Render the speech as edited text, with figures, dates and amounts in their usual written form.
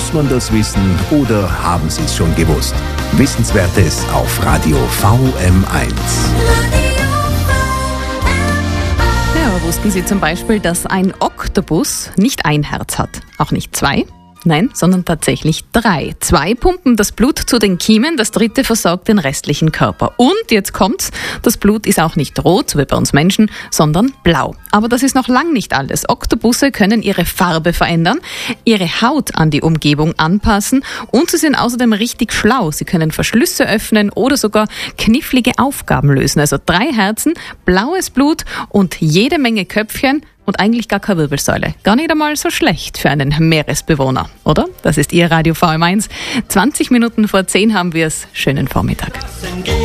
Muss man das wissen oder haben Sie es schon gewusst? Wissenswertes auf Radio VM1. Ja, wussten Sie zum Beispiel, dass ein Oktopus nicht ein Herz hat, auch nicht zwei? Nein, sondern tatsächlich 3. 2 pumpen das Blut zu den Kiemen, das 3. versorgt den restlichen Körper. Und jetzt kommt's, das Blut ist auch nicht rot, so wie bei uns Menschen, sondern blau. Aber das ist noch lang nicht alles. Oktopusse können ihre Farbe verändern, ihre Haut an die Umgebung anpassen und sie sind außerdem richtig schlau. Sie können Verschlüsse öffnen oder sogar knifflige Aufgaben lösen. Also 3 Herzen, blaues Blut und jede Menge Köpfchen. Und eigentlich gar keine Wirbelsäule. Gar nicht einmal so schlecht für einen Meeresbewohner, oder? Das ist Ihr Radio VM1. 20 Minuten vor 10 haben wir es. Schönen Vormittag.